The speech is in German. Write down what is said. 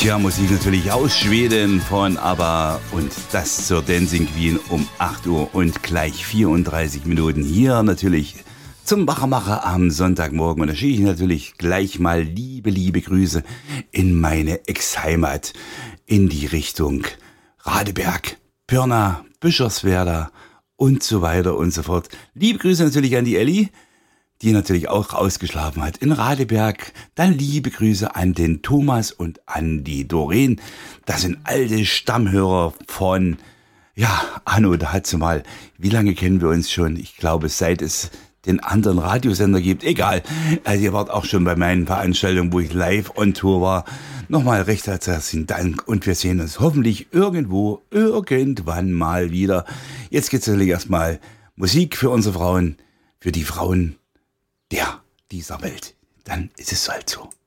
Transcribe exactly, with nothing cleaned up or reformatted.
Tja, Musik natürlich aus Schweden von ABBA und das zur Dancing Queen um acht Uhr und gleich vierunddreißig Minuten hier natürlich zum Wachermacher am Sonntagmorgen. Und da schicke ich natürlich gleich mal liebe, liebe Grüße in meine Ex-Heimat in die Richtung Radeberg, Pirna, Bischofswerda und so weiter und so fort. Liebe Grüße natürlich an die Elli, die natürlich auch ausgeschlafen hat in Radeberg. Dann liebe Grüße an den Thomas und an die Doreen. Das sind alte Stammhörer von, ja, Anno, da hat sie mal, wie lange kennen wir uns schon? Ich glaube, seit es den anderen Radiosender gibt. Egal, also ihr wart auch schon bei meinen Veranstaltungen, wo ich live on Tour war. Nochmal recht herzlichen Dank und wir sehen uns hoffentlich irgendwo, irgendwann mal wieder. Jetzt geht's natürlich erstmal Musik für unsere Frauen, für die Frauen der dieser Welt. Dann ist es halt so.